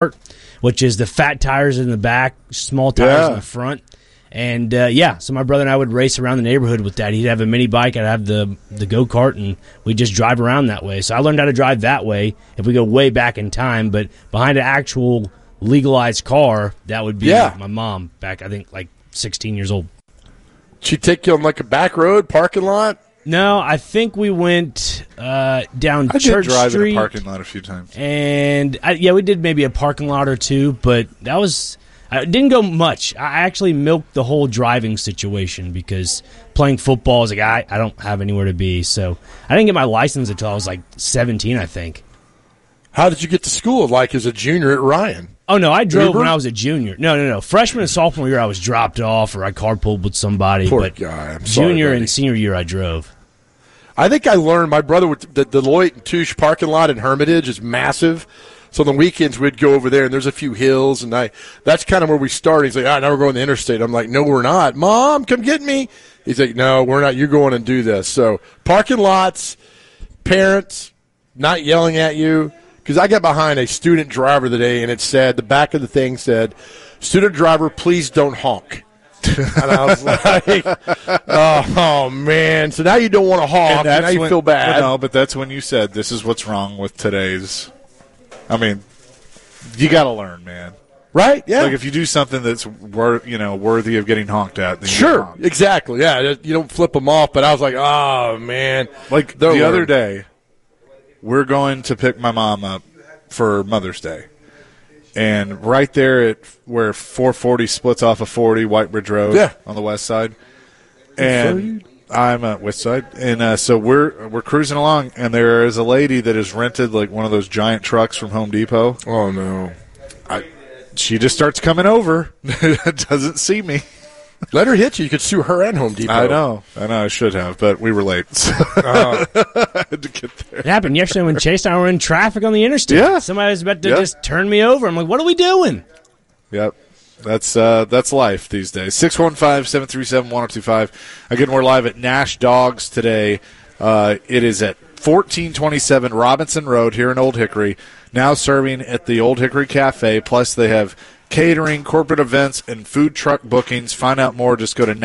which is the fat tires in the back, small tires in the front. And, so my brother and I would race around the neighborhood with that. He'd have a mini bike, I'd have the go-kart, and we'd just drive around that way. So I learned how to drive that way if we go way back in time. But behind an actual legalized car, that would be my mom back, I think, like 16 years old. She'd take you on like a back road, parking lot? No, I think we went down Church Street. I did drive in a parking lot a few times. And, we did maybe a parking lot or two, but that was... It didn't go much. I actually milked the whole driving situation because playing football is like, I don't have anywhere to be. So I didn't get my license until I was like 17, I think. How did you get to school, like as a junior at Ryan? Oh, no, I drove when I was a junior. No. Freshman and sophomore year, I was dropped off or I carpooled with somebody. Poor guy. I'm junior sorry, and senior year, I drove. I think I learned, my brother, the Deloitte and Touche parking lot in Hermitage is massive. So on the weekends, we'd go over there, and there's a few hills, and that's kind of where we started. He's like, now we're going to the interstate. I'm like, no, we're not. Mom, come get me. He's like, no, we're not. You're going and do this. So parking lots, parents not yelling at you. Because I got behind a student driver today, and it said, the back of the thing said, student driver, please don't honk. And I was like, oh, man. So now you don't want to honk, and now you feel bad. No, but that's when you said, this is what's wrong with today's. I mean, you got to learn, man. Right? Yeah. Like if you do something that's worthy of getting honked at, then sure, exactly. Yeah, you don't flip them off. But I was like, oh man. Like the other day, we're going to pick my mom up for Mother's Day, and right there at where 440 splits off of 40 White Bridge Road on the west side, and. I'm at West Side, and so we're cruising along, and there is a lady that has rented like one of those giant trucks from Home Depot. Oh no! She just starts coming over, doesn't see me. Let her hit you. You could sue her and Home Depot. I know. I should have, but we were late. So I had to get there. It happened yesterday when Chase and I were in traffic on the interstate. Yeah, somebody was about to just turn me over. I'm like, what are we doing? Yep. That's life these days. 615-737-1025. Again, we're live at Nash Dogs today. It is at 1427 Robinson Road here in Old Hickory. Now serving at the Old Hickory Cafe. Plus, they have catering, corporate events, and food truck bookings. Find out more. Just go to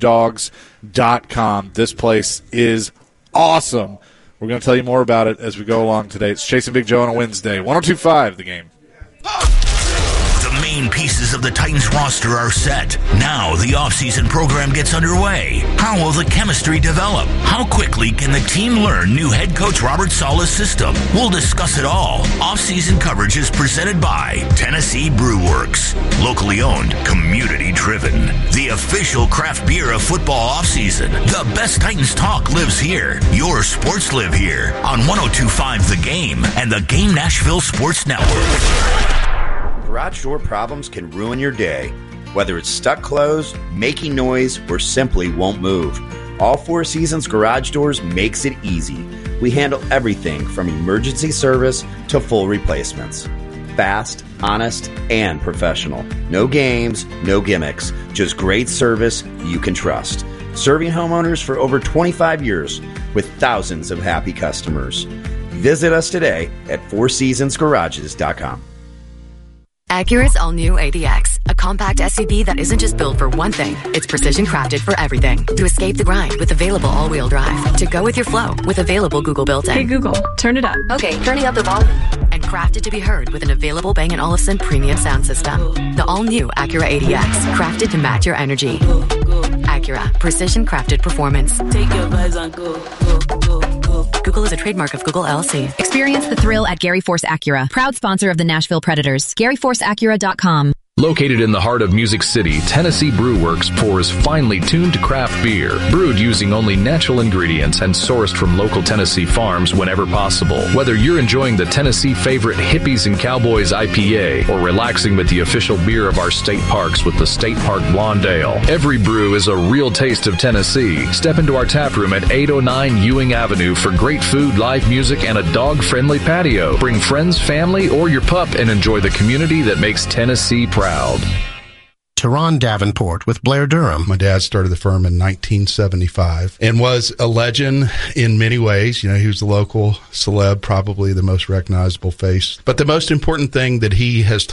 NashDogs.com. This place is awesome. We're going to tell you more about it as we go along today. It's Chase and Big Joe on a Wednesday. 102.5 The Game. The main pieces of the Titans roster are set. Now the offseason program gets underway. How will the chemistry develop? How quickly can the team learn new head coach Robert Saleh's system? We'll discuss it all. Offseason coverage is presented by Tennessee Brew Works. Locally owned, community driven. The official craft beer of football offseason. The best Titans talk lives here. Your sports live here on 102.5 The Game and the Game Nashville Sports Network. Garage door problems can ruin your day. Whether it's stuck closed, making noise, or simply won't move. All Four Seasons Garage Doors makes it easy. We handle everything from emergency service to full replacements. Fast, honest, and professional. No games, no gimmicks. Just great service you can trust. Serving homeowners for over 25 years with thousands of happy customers. Visit us today at fourseasonsgarages.com. Acura's all-new ADX, a compact SUV that isn't just built for one thing, it's precision crafted for everything. To escape the grind with available all-wheel drive. To go with your flow with available Google built-in. Hey Google, turn it up. Okay, turning up the volume. And crafted to be heard with an available Bang & Olufsen premium sound system. The all-new Acura ADX, crafted to match your energy. Acura, precision crafted performance. Take your vibes on go. Google is a trademark of Google LLC. Experience the thrill at Gary Force Acura, proud sponsor of the Nashville Predators. GaryForceAcura.com. Located in the heart of Music City, Tennessee Brew Works pours finely tuned craft beer, brewed using only natural ingredients and sourced from local Tennessee farms whenever possible. Whether you're enjoying the Tennessee favorite Hippies and Cowboys IPA or relaxing with the official beer of our state parks with the State Park Blonde Ale, every brew is a real taste of Tennessee. Step into our tap room at 809 Ewing Avenue for great food, live music, and a dog-friendly patio. Bring friends, family, or your pup and enjoy the community that makes Tennessee proud. Teron Davenport with Blair Durham. My dad started the firm in 1975 and was a legend in many ways. You know, he was the local celeb, probably the most recognizable face. But the most important thing that he has